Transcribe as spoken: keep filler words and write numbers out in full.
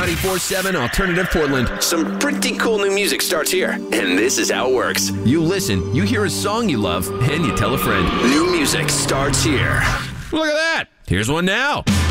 ninety-four seven Alternative Portland. Some pretty cool new music starts here, and this is how it works. You listen, you hear a song you love, and you tell a friend. New music starts here. Look at that. Here's one now.